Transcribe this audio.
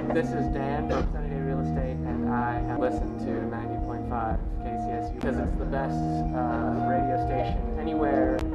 This is Dan from Sunny Day Real Estate, and I have listened to 90.5 KCSU because it's the best radio station anywhere